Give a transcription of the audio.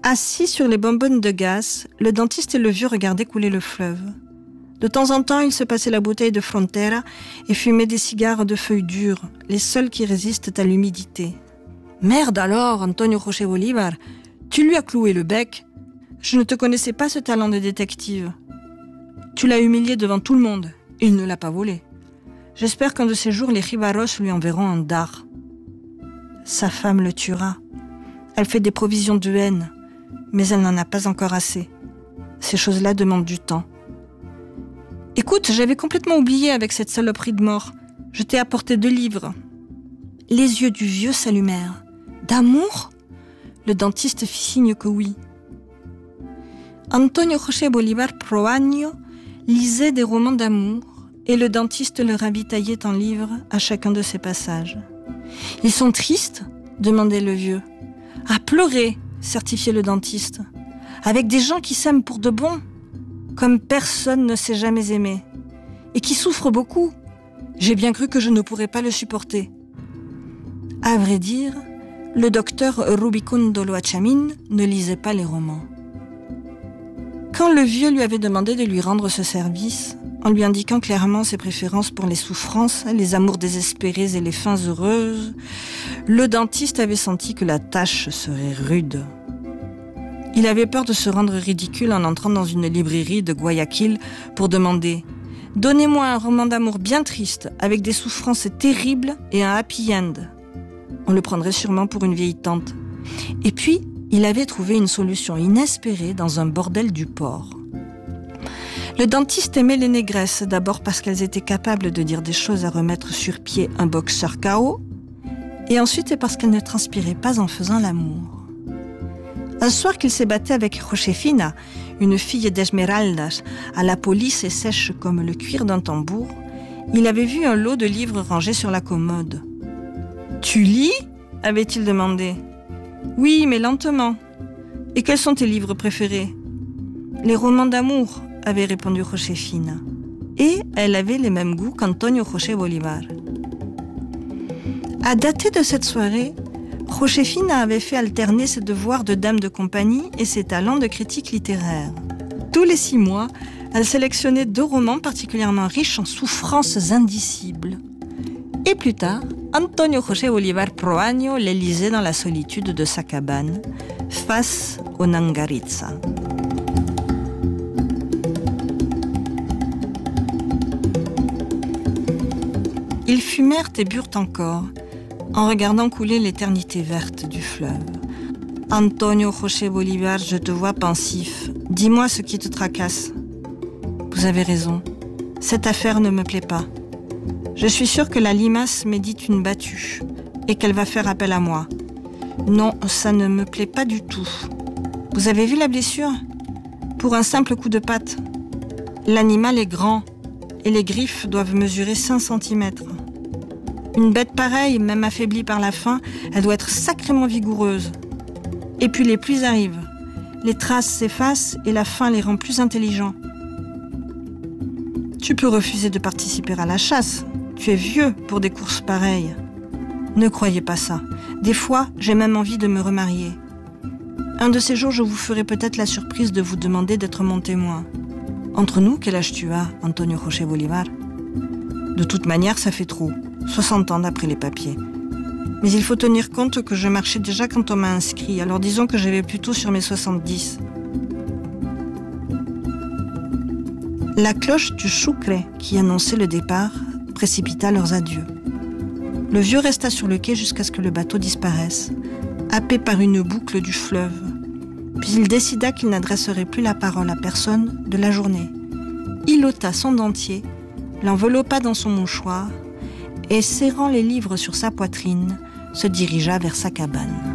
Assis sur les bonbonnes de gaz, le dentiste et le vieux regardaient couler le fleuve. De temps en temps, ils se passaient la bouteille de Frontera et fumaient des cigares de feuilles dures, les seuls qui résistent à l'humidité. « Merde alors, Antonio José Bolívar, tu lui as cloué le bec. Je ne te connaissais pas ce talent de détective. Tu l'as humilié devant tout le monde, et il ne l'a pas volé. J'espère qu'un de ces jours, les Rivaros lui enverront un dard. Sa femme le tuera. Elle fait des provisions de haine, mais elle n'en a pas encore assez. Ces choses-là demandent du temps. Écoute, j'avais complètement oublié avec cette saloperie de mort. Je t'ai apporté 2 livres. » Les yeux du vieux s'allumèrent. « D'amour ?» Le dentiste fit signe que oui. Antonio José Bolívar Proaño lisait des romans d'amour et le dentiste le ravitaillait en livres à chacun de ses passages. « Ils sont tristes ?» demandait le vieux. « À pleurer !» certifiait le dentiste. « Avec des gens qui s'aiment pour de bon, comme personne ne s'est jamais aimé, et qui souffrent beaucoup. J'ai bien cru que je ne pourrais pas le supporter. » À vrai dire, le docteur Rubicundo Loachamin ne lisait pas les romans. Quand le vieux lui avait demandé de lui rendre ce service, en lui indiquant clairement ses préférences pour les souffrances, les amours désespérés et les fins heureuses, le dentiste avait senti que la tâche serait rude. Il avait peur de se rendre ridicule en entrant dans une librairie de Guayaquil pour demander « Donnez-moi un roman d'amour bien triste, avec des souffrances terribles et un happy end ». On le prendrait sûrement pour une vieille tante. Et puis, il avait trouvé une solution inespérée dans un bordel du port. Le dentiste aimait les négresses, d'abord parce qu'elles étaient capables de dire des choses à remettre sur pied un boxeur KO, et ensuite parce qu'elles ne transpiraient pas en faisant l'amour. Un soir qu'il s'est battu avec Josefina, une fille d'Esmeraldas, à la police et sèche comme le cuir d'un tambour, il avait vu un lot de livres rangés sur la commode. « Tu lis ?» avait-il demandé. « Oui, mais lentement. Et quels sont tes livres préférés ?»« Les romans d'amour », avait répondu Josefina. Et elle avait les mêmes goûts qu'Antonio José Bolívar. À dater de cette soirée, Josefina avait fait alterner ses devoirs de dame de compagnie et ses talents de critique littéraire. Tous les 6 mois, elle sélectionnait 2 romans particulièrement riches en souffrances indicibles. Et plus tard, Antonio José Bolívar Proaño les lisait dans la solitude de sa cabane, face au Nangaritza. Ils fumèrent et burent encore, en regardant couler l'éternité verte du fleuve. « Antonio José Bolívar, je te vois pensif. Dis-moi ce qui te tracasse. »« Vous avez raison. Cette affaire ne me plaît pas. Je suis sûre que la limace médite une battue et qu'elle va faire appel à moi. Non, ça ne me plaît pas du tout. Vous avez vu la blessure ? Pour un simple coup de patte. L'animal est grand et les griffes doivent mesurer 5 cm. Une bête pareille, même affaiblie par la faim, elle doit être sacrément vigoureuse. Et puis les pluies arrivent. Les traces s'effacent et la faim les rend plus intelligents. Tu peux refuser de participer à la chasse. Tu es vieux pour des courses pareilles. Ne croyez pas ça. Des fois, j'ai même envie de me remarier. Un de ces jours, je vous ferai peut-être la surprise de vous demander d'être mon témoin. Entre nous, quel âge tu as, Antonio José Bolívar ? De toute manière, ça fait trop. 60 ans d'après les papiers. Mais il faut tenir compte que je marchais déjà quand on m'a inscrit, alors disons que j'avais plutôt sur mes 70. La cloche du Sucre, qui annonçait le départ, précipita leurs adieux. Le vieux resta sur le quai jusqu'à ce que le bateau disparaisse, happé par une boucle du fleuve. Puis il décida qu'il n'adresserait plus la parole à personne de la journée. Il ôta son dentier, l'enveloppa dans son mouchoir et, serrant les livres sur sa poitrine, se dirigea vers sa cabane.